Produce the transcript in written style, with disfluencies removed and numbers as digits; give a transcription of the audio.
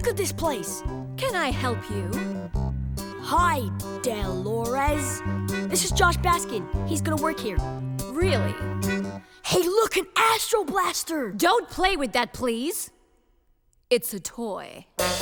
look at this place. Can I help you? Hi, Dolores. This is Josh Baskin. He's gonna work here. Really? Hey, look, an Astro Blaster! Don't play with that, please. It's a toy.